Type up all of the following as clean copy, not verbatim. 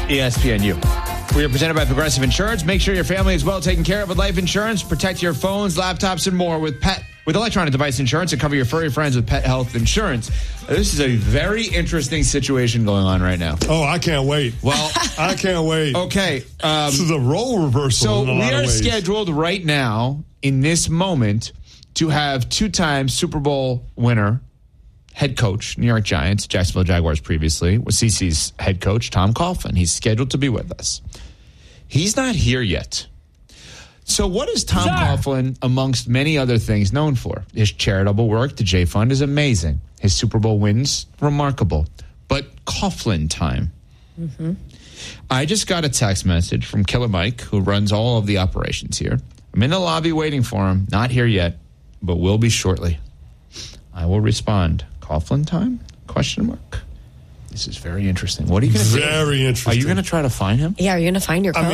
ESPNU. We are presented by Progressive Insurance. Make sure your family is well taken care of with life insurance. Protect your phones, laptops, and more with electronic device insurance, and cover your furry friends with pet health insurance. This is a very interesting situation going on right now. Oh, I can't wait. Well, I can't wait. Okay. This is a role reversal. So in a lot we of are ways. scheduled right now in this moment to have two-time Super Bowl winner, head coach, New York Giants, Jacksonville Jaguars previously, was CC's head coach, Tom Coughlin. He's scheduled to be with us. He's not here yet. So what is Tom Coughlin, amongst many other things, known for? His charitable work, the J Fund, is amazing. His Super Bowl wins, remarkable. But Coughlin time. Mm-hmm. I just got a text message from Killer Mike, who runs all of the operations here. I'm in the lobby waiting for him. Not here yet, but will be shortly. I will respond. Coughlin time? Question mark. This is very interesting. What are you going to do? Very interesting. Are you going to try to find him? Yeah, are you going to find your coach?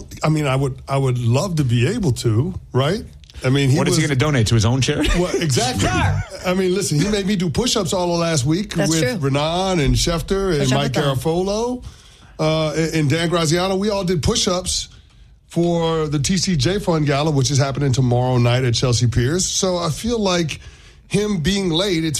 I would love to be able to, right? I mean, What is he going to donate to his own charity? Well, exactly. I mean, listen, he made me do push-ups all of last week That's with true. Renan and Schefter and Mike Garafolo and Dan Graziano. We all did push-ups for the TCJ Fund Gala, which is happening tomorrow night at Chelsea Piers. So I feel like him being late, it's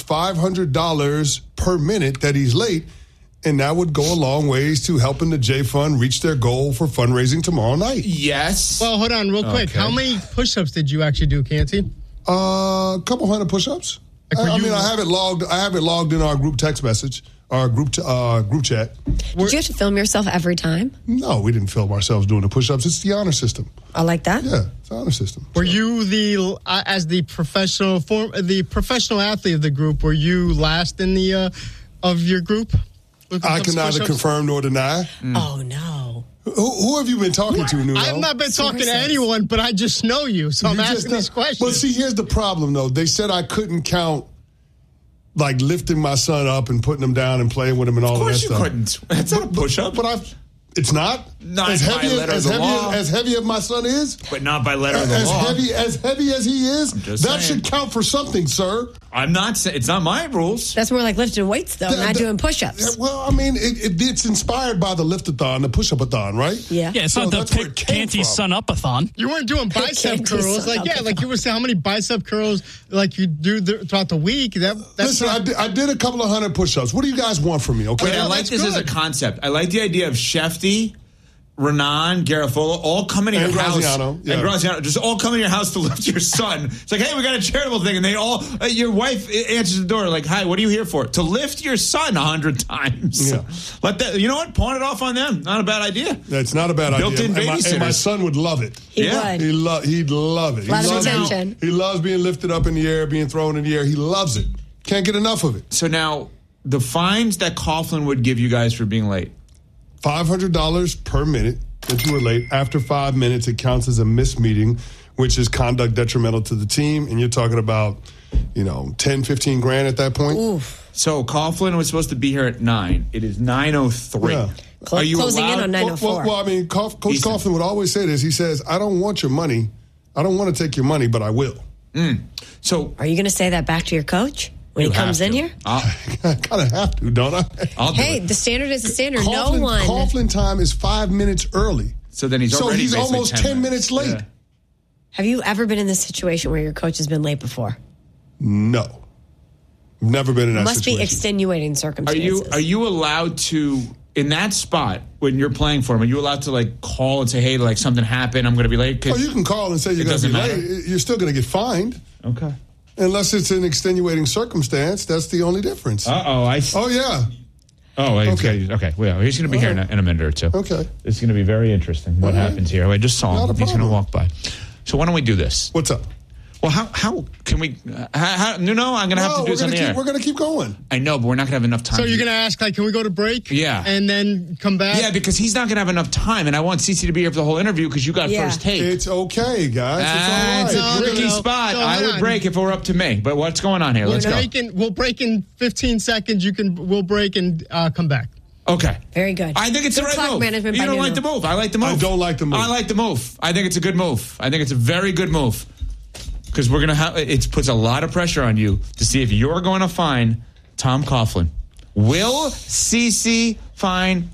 $500 per minute that he's late, and that would go a long ways to helping the J Fund reach their goal for fundraising tomorrow night. Yes. Well, hold on real quick. Okay. How many push-ups did you actually do, Canty? A couple hundred push-ups. Like, I have it logged. I have it logged in our group text message, our group chat. Did you have to film yourself every time? No, we didn't film ourselves doing the push-ups. It's the honor system. I like that. Yeah, it's the honor system. Were you as the professional athlete of the group? Were you last in the of your group? I can neither confirm nor deny. Oh, no. Who have you been talking to, Nuno? I've not been talking to anyone, but I just know you, so I'm asking these questions. Well, see, here's the problem, though. They said I couldn't count, like, lifting my son up and putting him down and playing with him and all of that stuff. Of course you couldn't. That's not a push-up. But it's not? Not as by heavy letter of the law. As heavy as my son is? But not by letter of the law. As heavy as he is? That should count for something, sir. I'm not saying it's not my rules. That's more like lifting weights, though, not doing push-ups. Well, I mean, it's inspired by the lift-a-thon, the push-up-a-thon, right? Yeah. Yeah, it's not the Canty Sun Up-a-thon. You weren't doing bicep curls. Like you were saying, how many bicep curls like you do throughout the week? Listen, I did a couple of hundred push-ups. What do you guys want from me, okay? Wait, I like this as a concept. I like the idea of Shefty, Renan, Garafolo, all come into your house. Graziano, yeah. And Graziano, just all come in your house to lift your son. It's like, hey, we got a charitable thing. And they all, your wife answers the door like, hi, what are you here for? To lift your son 100 times. Yeah. Let that, you know what? Pawn it off on them. Not a bad idea. That's not a bad idea. Built-in babysitters. And my son would love it. He would. He'd love it. A lot of attention. He loves being lifted up in the air, being thrown in the air. He loves it. Can't get enough of it. So now, the fines that Coughlin would give you guys for being late. $500 per minute that you were late. After 5 minutes, it counts as a missed meeting, which is conduct detrimental to the team. And you're talking about, 10, 15 grand at that point. Oof. So Coughlin was supposed to be here at 9. It is 9:03. Yeah. Are you Closing allowed? in on 9:04. Well, I mean, Coach Coughlin would always say this. He says, I don't want your money. I don't want to take your money, but I will. So Are you going to say that back to your coach when he comes in here? I kind of have to, don't I? I'll do Hey, it. the standard is the standard. Coughlin time is 5 minutes early. So then he's already basically almost 10 minutes late. Yeah. Have you ever been in this situation where your coach has been late before? No. Never been in that Must situation. be extenuating circumstances. Are you allowed to, in that spot when you're playing for him, are you allowed to call and say, hey, something happened, I'm going to be late? Oh, you can call and say you're going to be doesn't late. You're still going to get fined. Okay. Unless it's an extenuating circumstance. That's the only difference. Oh, yeah. Oh, Okay. okay. Well, he's going to be here in a minute or two. Okay. It's going to be very interesting what happens here. I just saw Not him. a He's going to problem. walk by. So why don't we do this? What's up? Well, how can we? I'm going to have to do this on the air. We're going to keep going. I know, but we're not going to have enough time. So you're going to ask, can we go to break? Yeah. And then come back? Yeah, because he's not going to have enough time, and I want CC to be here for the whole interview because you got first take. It's okay, guys. It's all It's right. a tricky spot. So I hang would on. break if it were up to me. But what's going on here? Let's go. We'll break in 15 seconds. We'll break and come back. Okay. Very good. I think it's Good the right clock move. management You by don't Nuno. like the move. I like the move. I don't like the move. I like the move. I think it's a good move. I think it's a very good move. Because we're going to have, it puts a lot of pressure on you to see if you're going to find Tom Coughlin. Will CC find